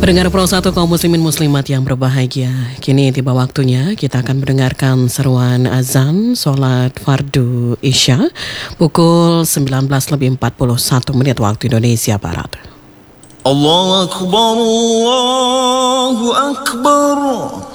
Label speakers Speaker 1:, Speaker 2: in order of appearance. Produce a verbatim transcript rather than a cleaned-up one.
Speaker 1: Pendengar Pro satu kaum muslimin muslimat yang berbahagia, kini tiba waktunya kita akan mendengarkan seruan azan solat fardu Isya pukul sembilan belas lebih empat puluh satu menit waktu Indonesia Barat.
Speaker 2: Allahu Akbar, Allahu Akbar.